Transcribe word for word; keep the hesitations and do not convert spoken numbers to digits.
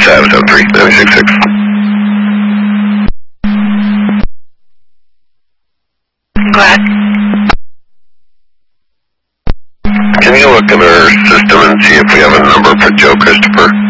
seven seven three, nine six six. Go ahead. Can you look in our system and see if we have a number for Joe Christopher?